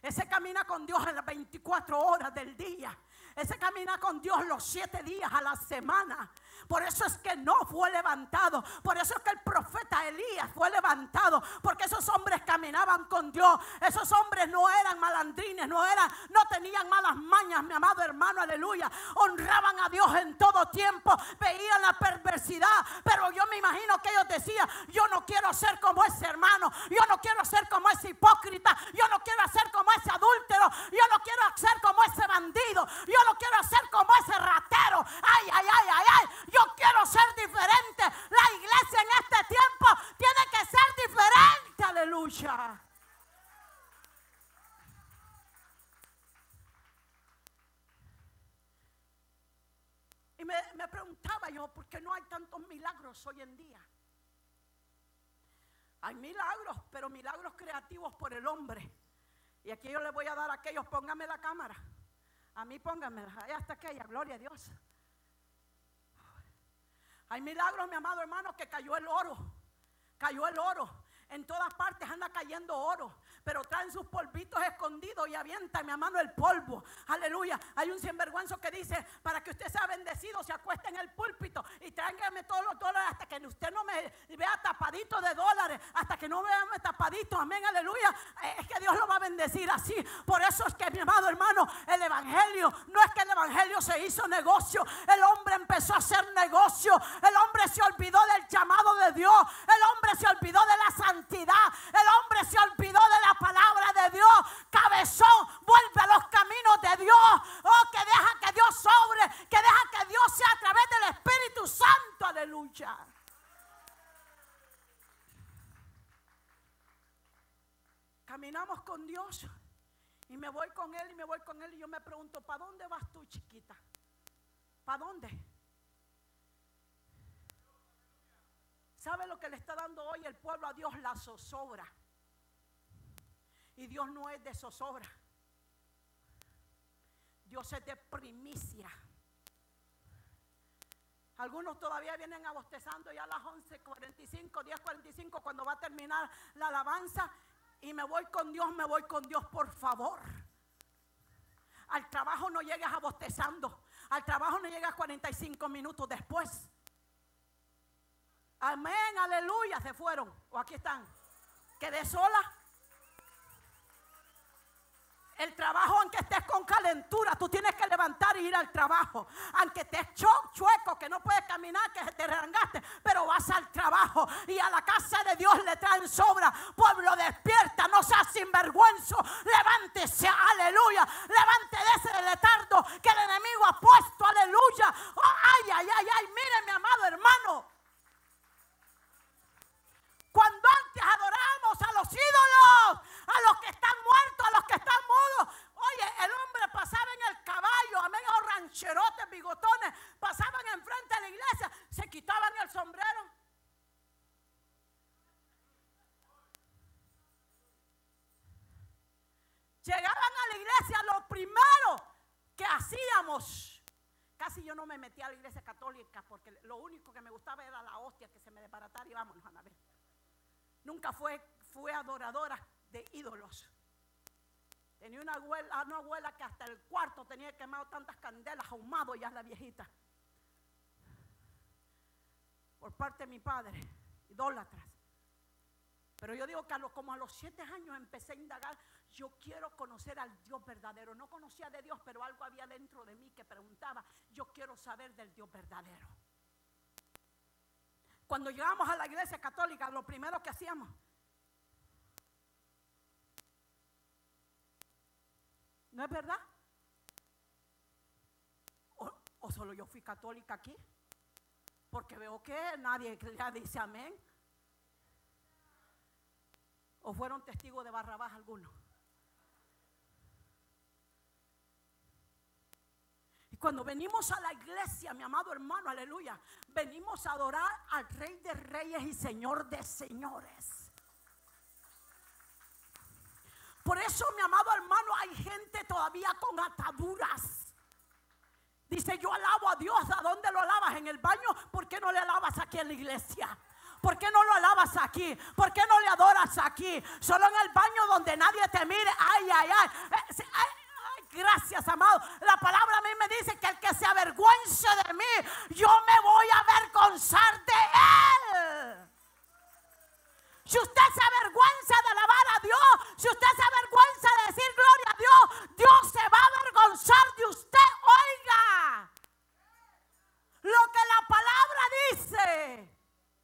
Ese camina con Dios en las 24 horas del día. Ese camina con Dios los 7 días a la semana. Por eso es que no fue levantado. Por eso es que el profeta Elías fue levantado. Porque esos hombres caminaban con Dios. Esos hombres no eran malandrines, no tenían malas mañas, mi amado hermano, aleluya. Honraban a Dios en todo tiempo. Veían la perversidad. Pero yo me imagino que ellos decían: yo no quiero ser como ese hermano. Yo no quiero ser como ese hipócrita. Yo no quiero ser como ese adúltero. Yo no quiero ser como ese bandido. Yo no quiero ser como ese ratero. Ay, ay, ay, ay, ay. Yo quiero ser diferente. La iglesia en este tiempo tiene que ser diferente. Aleluya. Y me preguntaba yo, ¿por qué no hay tantos milagros hoy en día? Hay milagros, pero milagros creativos por el hombre. Y aquí yo les voy a dar a aquellos: pónganme la cámara. A mí pónganmela, ahí está aquella, gloria a Dios. Hay milagros, mi amado hermano, que cayó el oro. Cayó el oro. En todas partes anda cayendo oro. Pero traen sus polvitos escondidos y avientan, mi hermano, el polvo. Aleluya. Hay un sinvergüenzo que dice: para que usted sea bendecido, se acueste en el púlpito y tráigame todos los dólares hasta que usted no me vea tapadito de dólares. Hasta que no me vea tapadito. Amén, aleluya. Es que Dios lo va a bendecir así. Por eso es que, mi amado hermano, el evangelio, no es que el evangelio se hizo negocio. El hombre empezó a hacer negocio. El hombre se olvidó del llamado de Dios. El hombre se olvidó de la santidad. El hombre se olvidó de la palabra de Dios. Cabezón, vuelve a los caminos de Dios. Oh, que deja que Dios sobre, que deja que Dios sea a través del Espíritu Santo. Aleluya. Caminamos con Dios y me voy con Él y me voy con Él y yo me pregunto: ¿para dónde vas tú, chiquita? ¿Para dónde? ¿Sabe lo que le está dando hoy el pueblo a Dios? La zozobra. Y Dios no es de zozobra. Dios es de primicia. Algunos todavía vienen abostezando ya a las 11:45, 10:45, cuando va a terminar la alabanza. Y me voy con Dios, por favor. Al trabajo no llegas abostezando. Al trabajo no llegas 45 minutos después. Amén, aleluya. Se fueron, o aquí están. Quedé sola. El trabajo, aunque estés con calentura, tú tienes que levantar y ir al trabajo. Aunque estés chueco, que no puedes caminar, que te arrancaste, pero vas al trabajo. Y a la casa de Dios le traen sobra. Pueblo, despierta, no seas sinvergüenza. Levántese, aleluya. Levante de ese letardo que el enemigo ha puesto, aleluya. Oh, ay, ay, ay, ay, mire, mi amado hermano. Cuando antes adorábamos a los ídolos, a los que están muertos, a los que están mudos. Oye, el hombre pasaba en el caballo, amén, o rancherotes, bigotones, pasaban enfrente de la iglesia, se quitaban el sombrero. Llegaban a la iglesia, lo primero que hacíamos. Casi yo no me metía a la iglesia católica porque lo único que me gustaba era la hostia, que se me desbaratara y vámonos a la vez. Nunca fue adoradora de ídolos. Tenía una abuela que hasta el cuarto tenía quemado tantas candelas, ahumado ya la viejita. Por parte de mi padre, idólatras. Pero yo digo que como a los 7 años empecé a indagar. Yo quiero conocer al Dios verdadero. No conocía de Dios, pero algo había dentro de mí que preguntaba: yo quiero saber del Dios verdadero. Cuando llegamos a la iglesia católica, lo primero que hacíamos: ¿no es verdad? ¿O solo yo fui católica aquí? Porque veo que nadie ya dice amén. ¿O fueron testigos de Barrabás algunos? Y cuando venimos a la iglesia, mi amado hermano, aleluya, venimos a adorar al Rey de Reyes y Señor de Señores. Por eso, mi amado hermano, hay gente todavía con ataduras. Dice: yo alabo a Dios. ¿A dónde lo alabas? ¿En el baño? ¿Por qué no le alabas aquí en la iglesia? ¿Por qué no lo alabas aquí? ¿Por qué no le adoras aquí? Solo en el baño donde nadie te mire. Ay, ay, Gracias, amado. La palabra a mí me dice que el que se avergüence de mí, yo me voy a avergonzar de él. Si usted se avergüenza de alabar a Dios, si usted se avergüenza de decir gloria a Dios, Dios se va a avergonzar de usted. Oiga lo que la palabra dice.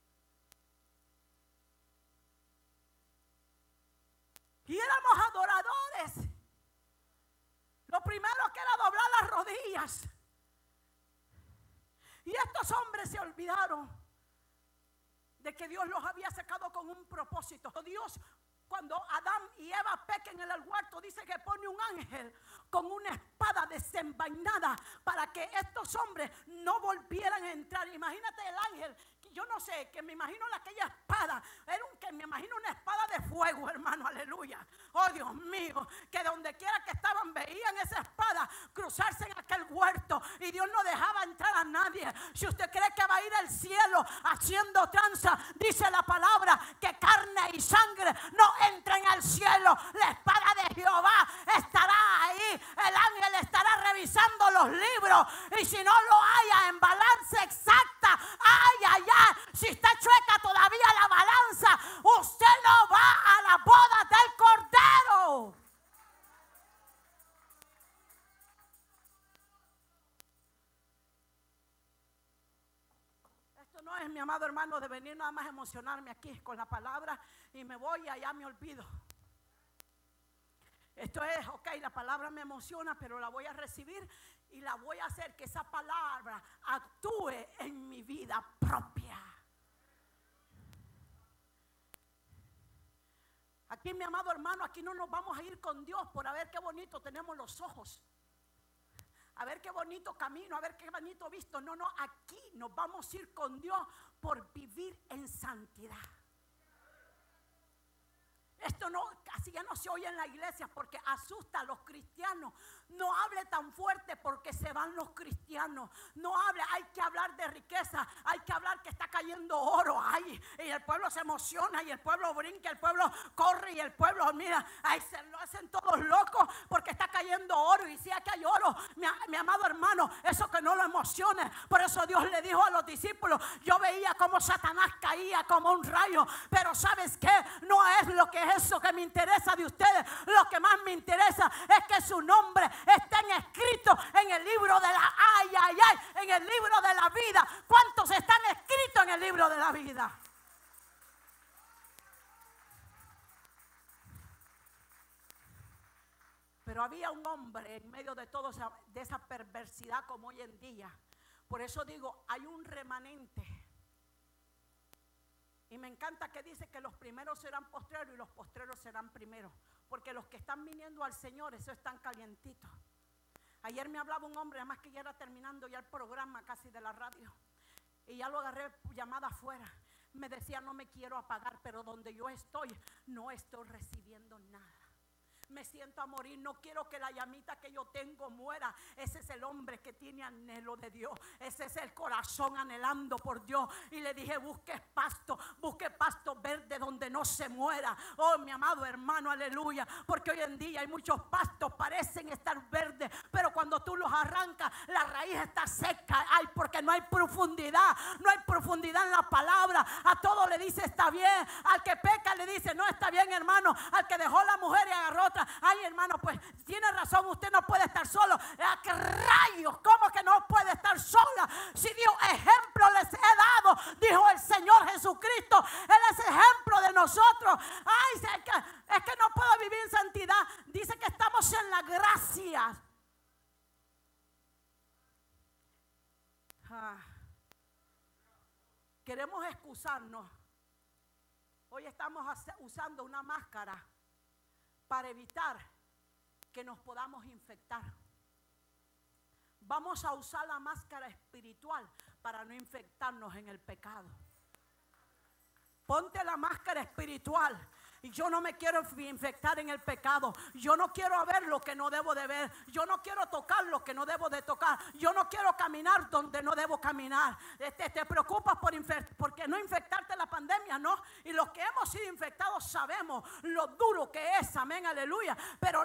Y éramos adoradores. Lo primero que era doblar las rodillas. Y estos hombres se olvidaron de que Dios los había sacado con un propósito. Dios, cuando Adán y Eva pequen en el huerto, dice que pone un ángel con una espada desenvainada para que estos hombres no volvieran a entrar. Imagínate el ángel, yo no sé, que me imagino aquella espada, que me imagino una espada de fuego, hermano, aleluya. Oh Dios mío, que donde quiera que estaban veían esa espada cruzarse en aquel huerto y Dios no dejaba entrar a nadie. Si usted cree que va a ir al cielo haciendo tranza, dice la palabra que carne y sangre no entren al cielo. La espada de Jehová estará ahí, el ángel estará revisando los libros y si no lo haya en balanza exacta, si está chueca todavía la balanza, usted no va a la boda del Cordero. Esto no es, mi amado hermano, de venir nada más a emocionarme aquí con la palabra y me voy y allá me olvido. Esto es, ok, la palabra me emociona, pero la voy a recibir y la voy a hacer que esa palabra actúe en mi vida propia. Aquí, mi amado hermano, aquí no nos vamos a ir con Dios por a ver qué bonito tenemos los ojos, a ver qué bonito camino, a ver qué bonito visto. No, aquí nos vamos a ir con Dios por vivir en santidad. Esto no, así ya no se oye en la iglesia porque asusta a los cristianos. No hable tan fuerte porque se van los cristianos. No hable, hay que hablar de riqueza, hay que hablar que está cayendo oro. Y el pueblo se emociona y el pueblo brinca, el pueblo corre y el pueblo, mira, ahí se lo hacen todos locos porque está cayendo oro. Y si aquí hay oro, mi amado hermano, eso que no lo emocione. Por eso Dios le dijo a los discípulos, yo veía como Satanás caía como un rayo, pero ¿sabes qué? No es lo que es eso que me interesa de ustedes. Lo que más me interesa es que su nombre estén escritos en el libro de la en el libro de la vida. ¿Cuántos están escritos en el libro de la vida? Pero había un hombre en medio de toda esa perversidad como hoy en día. Por eso digo, hay un remanente. Y me encanta que dice que los primeros serán postreros y los postreros serán primeros. Porque los que están viniendo al Señor, eso están calientitos. Ayer me hablaba un hombre, además que ya era terminando ya el programa casi de la radio. Y ya lo agarré llamada afuera. Me decía, no me quiero apagar, pero donde yo estoy, no estoy recibiendo nada. Me siento a morir, no quiero que la llamita que yo tengo muera. Ese es el hombre que tiene anhelo de Dios. Ese es el corazón anhelando por Dios. Y le dije, busque pasto verde donde no se muera. Oh, mi amado hermano, aleluya. Porque hoy en día hay muchos pastos, parecen estar verdes, pero cuando tú los arrancas, la raíz está seca. Ay, porque no hay profundidad. No hay profundidad en la palabra. A todo le dice está bien. Al que peca le dice no está bien, hermano. Al que dejó la mujer y agarró otra, ay, hermano, pues tiene razón, usted no puede estar solo. ¿A qué rayos? ¿Cómo que no puede estar sola? Si Dios ejemplo les he dado, dijo el Señor Jesucristo. Él es ejemplo de nosotros. Ay, es que no puedo vivir en santidad. Dice que estamos en la gracia. Queremos excusarnos. Hoy estamos usando una máscara para evitar que nos podamos infectar. Vamos a usar la máscara espiritual para no infectarnos en el pecado. Ponte la máscara espiritual. Y yo no me quiero infectar en el pecado. Yo no quiero ver lo que no debo de ver. Yo no quiero tocar lo que no debo de tocar. Yo no quiero caminar donde no debo caminar. Te preocupas porque no infectarte la pandemia, ¿no? Y los que hemos sido infectados sabemos lo duro que es, amén, aleluya. Pero